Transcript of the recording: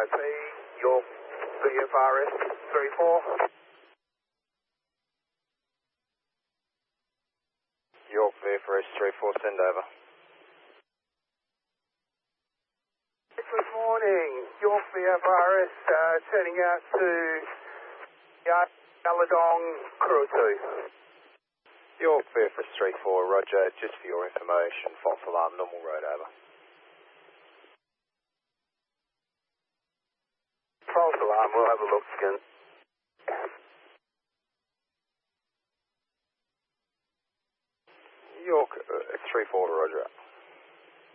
RIP, York VFRS 34. York VFRS 34, send over. Good morning, York VFRS turning out to Galadong Crew 2. York VFRS 34, roger, just for your information, false alarm, normal road, over. False alarm, we'll have a look again. York 34 to roger.